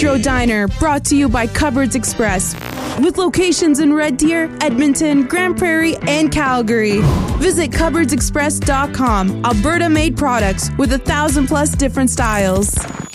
Bistro Diner, brought to you by Cupboards Express, with locations in Red Deer, Edmonton, Grand Prairie, and Calgary. Visit cupboardsexpress.com. Alberta-made products with 1,000+ different styles.